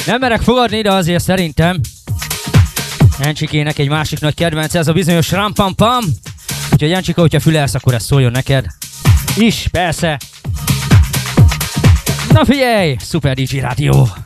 Nem merek fogadni ide azért szerintem. Jancsikének egy másik nagy kedvence, ez a bizonyos Rampampam. Úgyhogy Jancsika, hogyha fülelsz, akkor ez szóljon neked. Is, persze. Na figyelj, Szuper DJ Rádió.